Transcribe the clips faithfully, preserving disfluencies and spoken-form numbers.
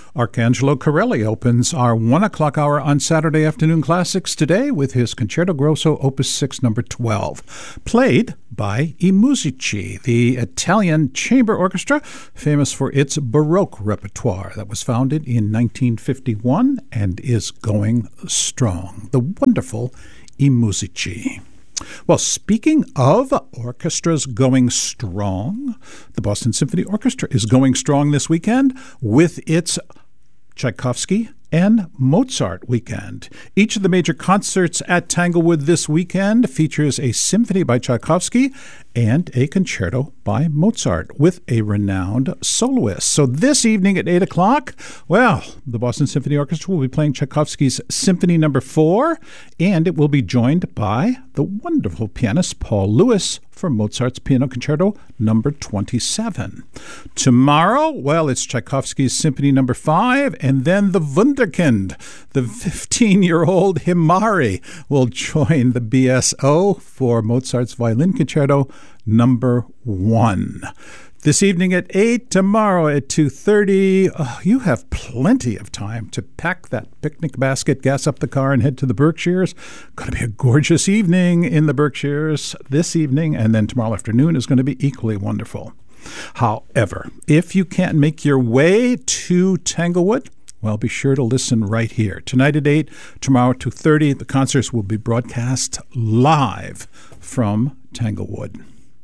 Arcangelo Corelli opens our one o'clock hour on Saturday Afternoon Classics today with his Concerto Grosso Opus six, number twelve, played by I Musici, the Italian chamber orchestra famous for its Baroque repertoire that was founded in nineteen fifty-one and is going strong. The wonderful I Musici. Well, speaking of orchestras going strong, the Boston Symphony Orchestra is going strong this weekend with its Tchaikovsky and Mozart weekend. Each of the major concerts at Tanglewood this weekend features a symphony by Tchaikovsky and a concerto by Mozart with a renowned soloist. So this evening at eight o'clock, well, the Boston Symphony Orchestra will be playing Tchaikovsky's Symphony Number four, and it will be joined by the wonderful pianist Paul Lewis for Mozart's Piano Concerto Number twenty-seven. Tomorrow, well, it's Tchaikovsky's Symphony Number five, and then the Wunderkind, the fifteen-year-old Himari, will join the B S O for Mozart's Violin Concerto Number one. This evening at eight, tomorrow at two thirty, uh, you have plenty of time to pack that picnic basket, gas up the car, and head to the Berkshires. Going to be a gorgeous evening in the Berkshires this evening, and then tomorrow afternoon is going to be equally wonderful. However, if you can't make your way to Tanglewood, well, be sure to listen right here. Tonight at eight, tomorrow at two thirty, the concerts will be broadcast live from Tanglewood.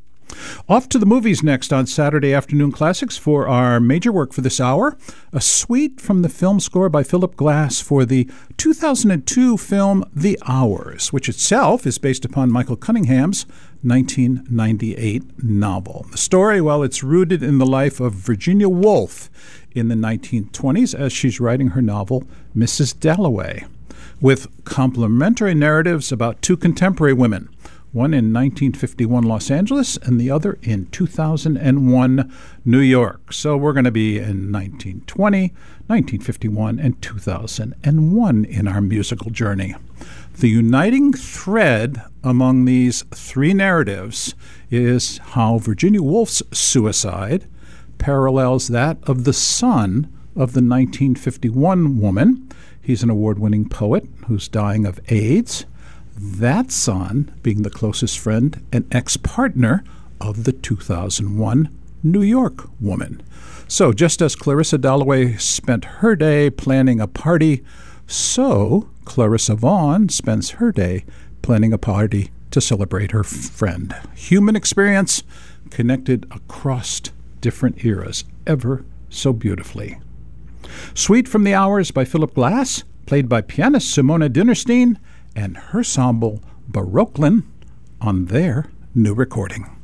Off to the movies next on Saturday Afternoon Classics for our major work for this hour, a suite from the film score by Philip Glass for the two thousand two film The Hours, which itself is based upon Michael Cunningham's nineteen ninety-eight novel. The story, well, it's rooted in the life of Virginia Woolf in the nineteen twenties as she's writing her novel, Missus Dalloway, with complementary narratives about two contemporary women, one in nineteen fifty-one Los Angeles and the other in two thousand one New York. So we're going to be in nineteen twenty, nineteen fifty-one, and two thousand one in our musical journey. The uniting thread among these three narratives is how Virginia Woolf's suicide parallels that of the son of the nineteen fifty-one woman. He's an award-winning poet who's dying of AIDS. That son being the closest friend and ex-partner of the two thousand one New York woman. So just as Clarissa Dalloway spent her day planning a party, so Clarissa Vaughn spends her day planning a party to celebrate her friend. Human experience connected across different eras, ever so beautifully. Suite from the Hours by Philip Glass, played by pianist Simona Dinnerstein and her ensemble Baroquelin on their new recording.